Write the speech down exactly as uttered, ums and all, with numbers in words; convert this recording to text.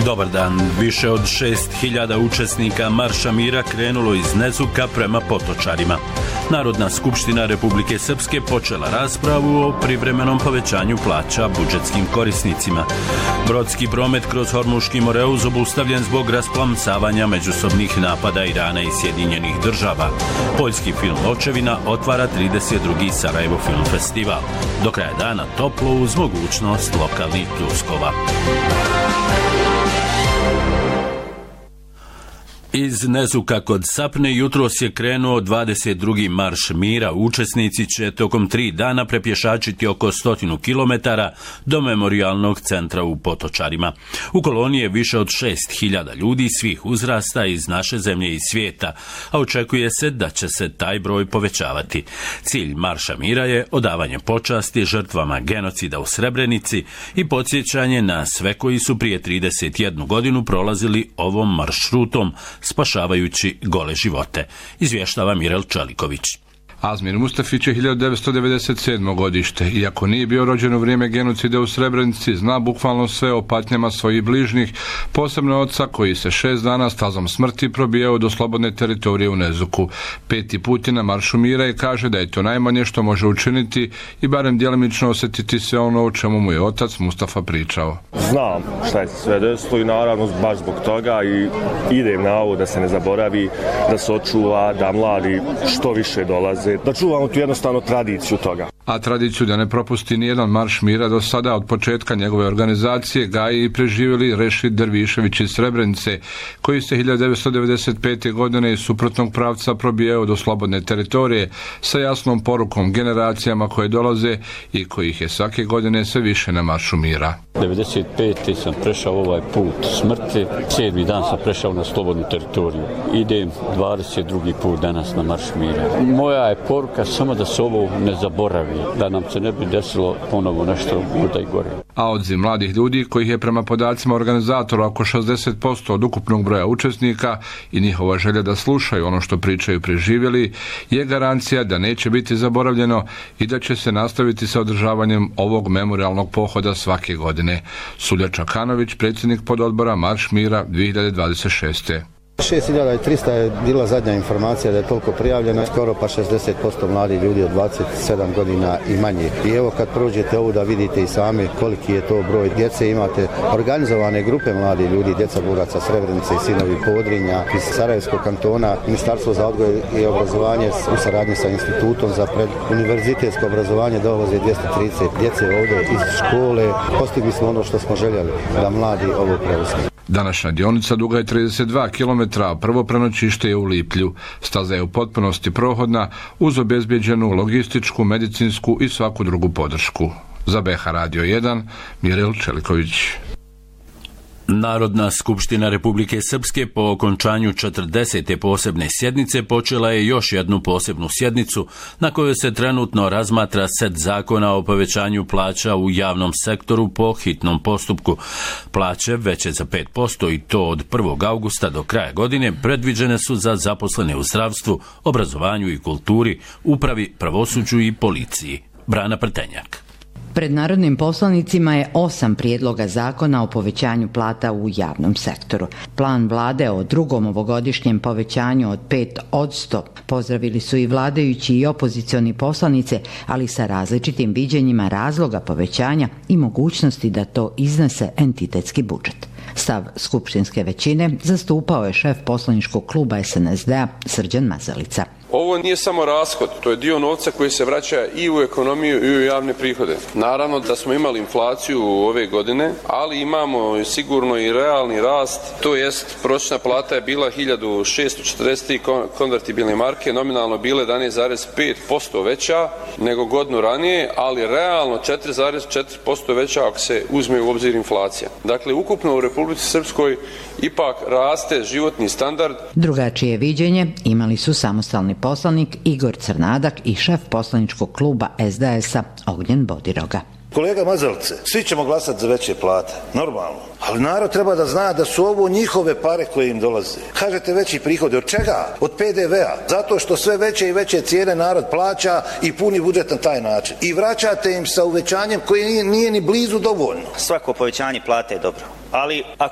Dobar dan. Više od šest hiljada učesnika Marša mira krenulo iz Nezuka prema Potočarima. Narodna skupština Republike Srpske počela raspravu o privremenom povećanju plaća budžetskim korisnicima. Brodski promet kroz Hormuški Moreuz obustavljen zbog rasplamsavanja međusobnih napada Irana i Sjedinjenih država. Poljski film Očevina otvara trideset drugi Sarajevo film festival. Do kraja dana toplo uz mogućnost lokalnih pljuskova. Iz Nezuka kod Sapne jutros je krenuo dvadeset drugi Marš mira. Učesnici će tokom tri dana prepješačiti oko stotinu kilometara do memorijalnog centra u Potočarima. U koloni je više od šest hiljada ljudi svih uzrasta iz naše zemlje i svijeta, a očekuje se da će se taj broj povećavati. Cilj Marša mira je odavanje počasti žrtvama genocida u Srebrenici i podsjećanje na sve koji su prije trideset jednu godinu prolazili ovom maršrutom, spašavajući gole živote, izvještava Mirel Čeliković. Azmir Mustafić je hiljadu devetsto devedeset sedmo godište. Iako nije bio rođen u vrijeme genocida u Srebrenici, zna bukvalno sve o patnjama svojih bližnjih, posebno oca koji se šest dana stazom smrti probijao do slobodne teritorije u Nezuku. Peti put je na Maršu mira i kaže da je to najmanje što može učiniti i barem djelimično osjetiti se ono o čemu mu je otac Mustafa pričao. Znam šta je sve desilo i naravno baš zbog toga i idem na ovo da se ne zaboravi, da se očuva, da mladi što više dolaze, da čuvamo tu jednostavno tradiciju toga. A tradiciju da ne propusti nijedan Marš mira do sada od početka njegove organizacije gaji i preživjeli Rešid Dervišević iz Srebrenice, koji se hiljadu devetsto devedeset pete godine iz suprotnog pravca probijao do slobodne teritorije sa jasnom porukom generacijama koje dolaze i kojih je svake godine sve više na Maršu mira. devedeset pete sam prešao ovaj put smrti, sedmi dan sam prešao na slobodnu teritoriju. Idem dvadeset drugi put danas na Marš mira. Moja je poruka samo da se ovo ne zaboravi, da nam se ne bi desilo ponovo nešto možda i gore. A odziv mladih ljudi, kojih je prema podacima organizatora oko šezdeset posto od ukupnog broja učesnika i njihova želja da slušaju ono što pričaju preživjeli, je garancija da neće biti zaboravljeno i da će se nastaviti sa održavanjem ovog memorijalnog pohoda svake godine. Sulja Čakanović, predsjednik pododbora Marš mira dvije hiljade dvadeset šeste. šest hiljada trista je bila zadnja informacija da je toliko prijavljeno, skoro pa šezdeset posto mladih ljudi od dvadeset sedam godina i manje. I evo kad prođete ovu da vidite i sami koliki je to broj djece, imate organizovane grupe mladih ljudi, djeca boraca Srebrenice i sinovi Podrinja, iz Sarajevskog kantona, Ministarstvo za odgoj i obrazovanje u saradnji sa Institutom za preduniverzitetsko obrazovanje dolaze dvjesto trideset djece ovdje iz škole. Postigli smo ono što smo željeli, da mladi ovo preuzme. Današnja dionica duga je trideset dva kilometra, a prvo prenoćište je u Liplju. Staza je u potpunosti prohodna uz obezbjeđenu logističku, medicinsku i svaku drugu podršku. Za B H Radio jedan, Mirel Čeliković. Narodna skupština Republike Srpske po okončanju četrdesete posebne sjednice počela je još jednu posebnu sjednicu na kojoj se trenutno razmatra set zakona o povećanju plaća u javnom sektoru po hitnom postupku. Plaće veće za pet posto i to od prvog avgusta do kraja godine predviđene su za zaposlene u zdravstvu, obrazovanju i kulturi, upravi, pravosuđu i policiji. Brana Prtenjak. Pred narodnim poslanicima je osam prijedloga zakona o povećanju plata u javnom sektoru. Plan vlade o drugom ovogodišnjem povećanju od pet posto pozdravili su i vladajući i opozicioni poslanice, ali sa različitim viđenjima razloga povećanja i mogućnosti da to iznese entitetski budžet. Stav skupštinske većine zastupao je šef poslaničkog kluba S N S D-a Srđan Mazalica. Ovo nije samo rashod, to je dio novca koji se vraća i u ekonomiju i u javne prihode. Naravno da smo imali inflaciju ove godine, ali imamo sigurno i realni rast, to jest prosječna plata je bila hiljadu šesto četrdeset tri konvertibilne marke, nominalno bila jedanaest zarez pet posto veća nego godinu ranije, ali realno četiri zarez četiri posto veća ako se uzme u obzir inflacija. Dakle, ukupno u Republici Srpskoj ipak raste životni standard. Drugačije viđenje imali su samostalni poslanik Igor Crnadak i šef poslaničkog kluba S D S-a Ognjen Bodiroga. Kolega Mazalice, svi ćemo glasati za veće plate, normalno. Ali narod treba da zna da su ovo njihove pare koje im dolaze. Kažete veći prihodi, od čega? Od P D V-a. Zato što sve veće i veće cijene narod plaća i puni budžet na taj način. I vraćate im sa uvećanjem koje nije, nije ni blizu dovoljno. Svako povećanje plate je dobro. Ali ako